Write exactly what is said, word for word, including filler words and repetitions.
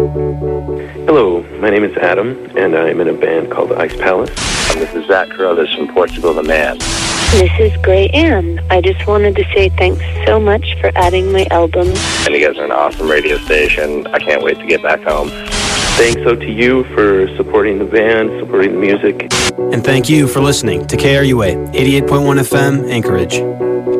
Hello, my name is Adam, and I'm in a band called Ice Palace. And this is Zach Carruthers from Portugal the Man. This is Gray Ann. I just wanted to say thanks so much for adding my album. And you guys are an awesome radio station. I can't wait to get back home. Thanks so to you for supporting the band, supporting the music. And thank you for listening to K R U A, eighty-eight point one F M, Anchorage.